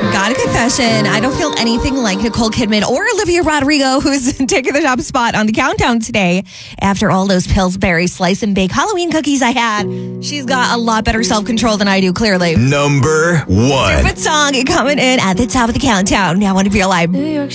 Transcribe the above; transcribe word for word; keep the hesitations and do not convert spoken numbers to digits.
Got a confession. I don't feel anything like Nicole Kidman or Olivia Rodrigo, who's taking the top spot on the countdown today. After all those Pillsbury slice and bake Halloween cookies I had, she's got a lot better self-control than I do, clearly. Number one. Stupid song coming in at the top of the countdown. Now, I want to be alive.